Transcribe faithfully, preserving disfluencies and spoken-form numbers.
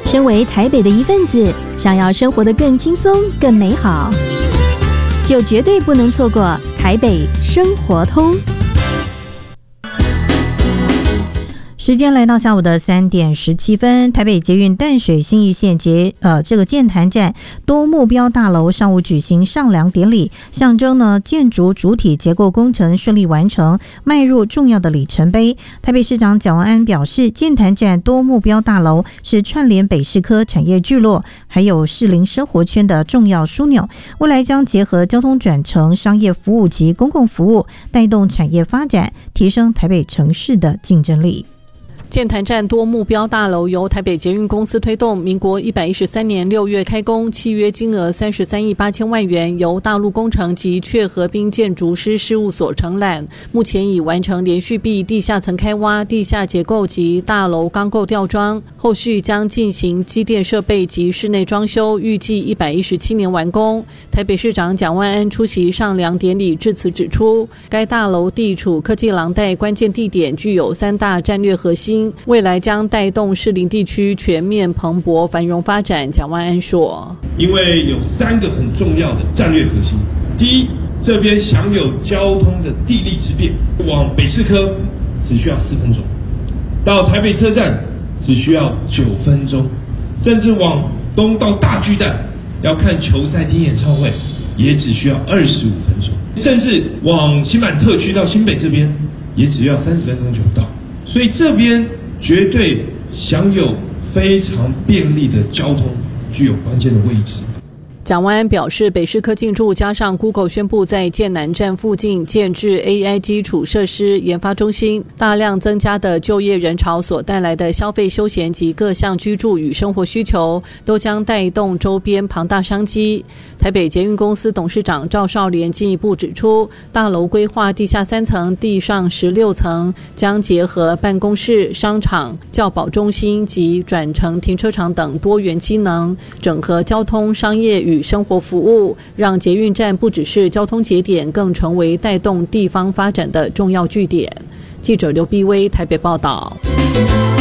身为台北的一份子，想要生活得更轻松、更美好，就绝对不能错过台北生活通。 时间来到下午的三点十七分，台北捷运淡水信义线捷呃这个剑潭站多目标大楼上午举行上梁典礼，象征呢建筑主体结构工程顺利完成，迈入重要的里程碑。台北市长蒋万安表示，剑潭站多目标大楼是串联北市科产业聚落，还有士林生活圈的重要枢纽，未来将结合交通转乘、商业服务及公共服务，带动产业发展，提升台北城市的竞争力。 剑潭站多目标大楼由台北捷运公司推动，民国一百一十三年六月开工，契约金额三十三亿八千万元，由大陆工程及雀河滨建筑师事务所承揽。目前已完成连续壁、地下层开挖、地下结构及大楼钢构吊装，后续将进行机电设备及室内装修，预计一百一十七年完工。台北市长蒋万安出席上梁典礼致辞指出，该大楼地处科技廊带关键地点，具有三大战略核心，未来将带动士林地区全面蓬勃繁荣发展。蒋万安说， 因为有三个很重要的战略核心。第一，这边享有交通的地利之便，往北市科只需要四分钟，到台北车站只需要九分钟，甚至往东到大巨蛋要看球赛听演唱会也只需要二十五分钟，甚至往新版特区到新北这边也只要三十分钟就到。所以这边绝对享有非常便利的交通，具有关键的位置。 蒋万安表示，北市科进驻加上 Google 宣布在剑南站附近建置 A I 基础设施研发中心，大量增加的就业人潮所带来的消费休闲及各项居住与生活需求，都将带动周边庞大商机。台北捷运公司董事长赵少莲进一步指出，大楼规划地下三层、地上十六层，将结合办公室、商场、教保中心及转乘停车场等多元机能，整合交通、商业与生活服务，让捷运站不只是交通节点，更成为带动地方发展的重要据点。记者刘碧薇台北报道。